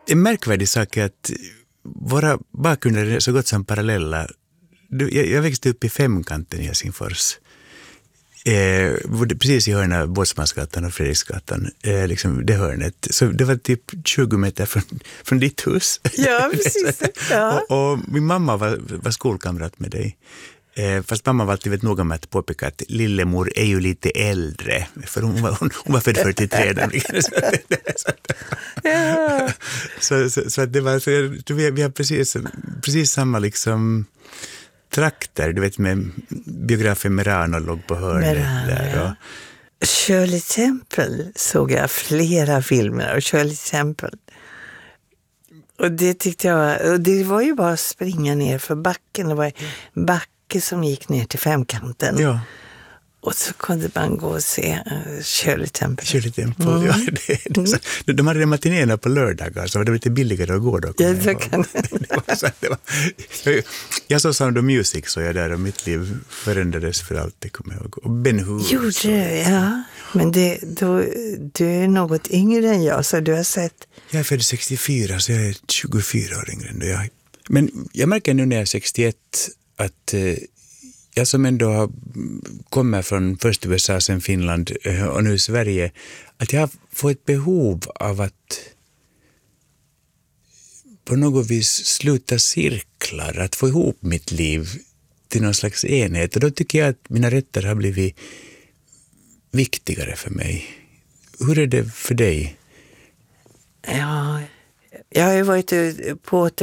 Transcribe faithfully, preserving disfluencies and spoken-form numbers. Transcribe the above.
En märkvärdig sak är att våra bakgrunder är så gott som parallella. Jag, jag växte upp i Femkanten i Helsingfors. Eh, precis i hörnet av Båtsmansgatan och Fredriksgatan, eh, liksom det hörnet. Så det var typ tjugo meter från, från ditt hus. Ja, precis. Ja. och, och min mamma var, var skolkamrat med dig. Eh, fast mamma var alltid vet noga med att påpeka att lillemor är ju lite äldre. För hon var, hon, hon var född fyrtiotre. ja. så, så, så att det var, så jag, vi, vi har precis, precis samma liksom trakter, du vet med biografen Merano låg på hörnet Merano, där. Och, ja. Shirley Temple såg jag flera filmer av Shirley Temple. Och det tyckte jag, och det var ju bara att springa ner för backen. Det var en backe som gick ner till Femkanten. ja. Och så kunde man gå och se uh, Shirley Temple. Shirley Temple, mm. ja. Det, det, så, de hade matinéerna på lördagar så det var lite billigare att gå då. Ja, det kan det var, så det var, jag, jag såg Sound of Music så jag där och mitt liv förändrades för alltid, kommer jag ihåg. Och Ben Hur. Gjorde det, ja. Men det, då, du är något yngre än jag, så du har sett... Jag är född sextiofyra så jag är tjugofyra år yngre än du. Jag. Men jag märker nu när jag är sextioett att eh, jag som ändå har, kommer från först U S A, sen Finland och nu Sverige, att jag får ett behov av att på något vis sluta cirklar, att få ihop mitt liv till någon slags enhet. Och då tycker jag att mina rätter har blivit viktigare för mig. Hur är det för dig? Ja, jag har ju varit på